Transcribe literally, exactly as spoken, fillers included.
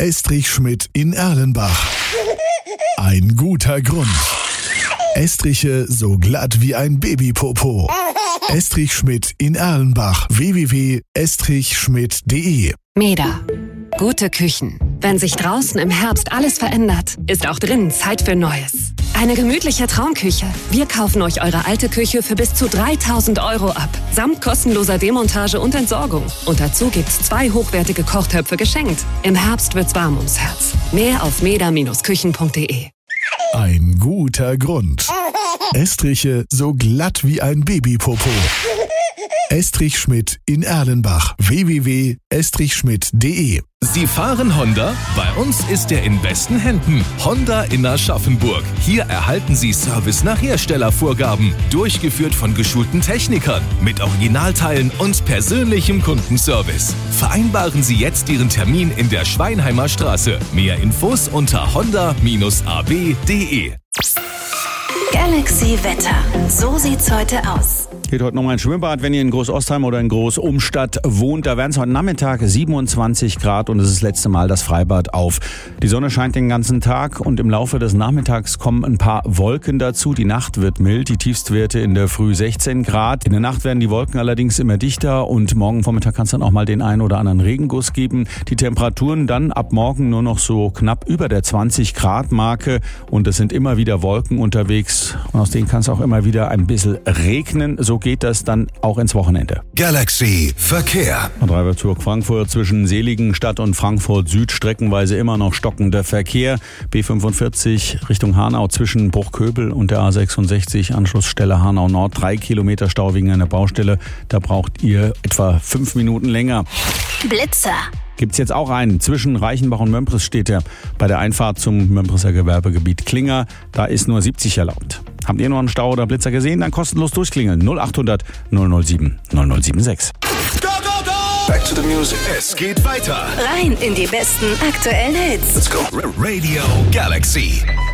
Estrich Schmidt in Erlenbach. Ein guter Grund. Estriche so glatt wie ein Babypopo. Estrich Schmidt in Erlenbach. w w w punkt estrich schmidt punkt de Meda. Gute Küchen. Wenn sich draußen im Herbst alles verändert, ist auch drinnen Zeit für Neues. Eine gemütliche Traumküche. Wir kaufen euch eure alte Küche für bis zu dreitausend Euro ab. Samt kostenloser Demontage und Entsorgung. Und dazu gibt's zwei hochwertige Kochtöpfe geschenkt. Im Herbst wird's warm ums Herz. Mehr auf meda Bindestrich küchen punkt de. Ein guter Grund. Estriche so glatt wie ein Babypopo. Estrich Schmidt in Erlenbach. w w w punkt estrich schmidt punkt de. Sie fahren Honda? Bei uns ist er in besten Händen. Honda in Aschaffenburg. Hier erhalten Sie Service nach Herstellervorgaben. Durchgeführt von geschulten Technikern. Mit Originalteilen und persönlichem Kundenservice. Vereinbaren Sie jetzt Ihren Termin in der Schweinheimer Straße. Mehr Infos unter honda Bindestrich a b punkt de. Galaxy Wetter. So sieht's heute aus. Geht heute nochmal ein Schwimmbad, wenn ihr in Groß-Ostheim oder in Groß-Umstadt wohnt. Da werden es heute Nachmittag siebenundzwanzig Grad und es ist das letzte Mal das Freibad auf. Die Sonne scheint den ganzen Tag und im Laufe des Nachmittags kommen ein paar Wolken dazu. Die Nacht wird mild, die Tiefstwerte in der Früh sechzehn Grad. In der Nacht werden die Wolken allerdings immer dichter und morgen Vormittag kann es dann auch mal den einen oder anderen Regenguss geben. Die Temperaturen dann ab morgen nur noch so knapp über der zwanzig Grad Marke und es sind immer wieder Wolken unterwegs und aus denen kann es auch immer wieder ein bisschen regnen. So geht das dann auch ins Wochenende. Galaxy Verkehr. Dreibezug Frankfurt zwischen Seligenstadt und Frankfurt Süd streckenweise immer noch stockender Verkehr. B fünfundvierzig Richtung Hanau zwischen Bruchköbel und der A sechsundsechzig Anschlussstelle Hanau Nord. Drei Kilometer Stau wegen einer Baustelle. Da braucht ihr etwa fünf Minuten länger. Blitzer. Gibt's jetzt auch einen. Zwischen Reichenbach und Mömpres steht er bei der Einfahrt zum Mömpreser Gewerbegebiet Klinger. Da ist nur siebzig erlaubt. Habt ihr noch einen Stau oder Blitzer gesehen? Dann kostenlos durchklingeln. null achthundert null null sieben null null sieben sechs. Go, go, go! Back to the music. Es geht weiter. Rein in die besten aktuellen Hits. Let's go. Radio Galaxy.